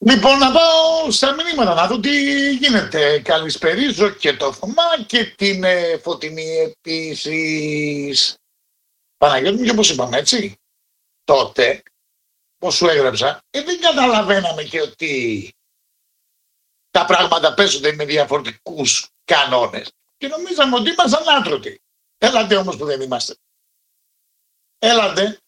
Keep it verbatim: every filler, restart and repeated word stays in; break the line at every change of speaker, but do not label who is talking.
Λοιπόν, να πάω στα μηνύματα, να δω τι γίνεται. Καλησπερίζω και το Θωμά και την ε, Φωτεινή επίσης. Παναγιώτη μου, και όπως είπαμε, έτσι, τότε, πώς σου έγραψα, ε, δεν καταλαβαίναμε και ότι τα πράγματα παίζονται με διαφορετικούς κανόνες. Και νομίζαμε ότι ήμασταν άτρωτοι. Έλατε όμως που δεν είμαστε. Έλατε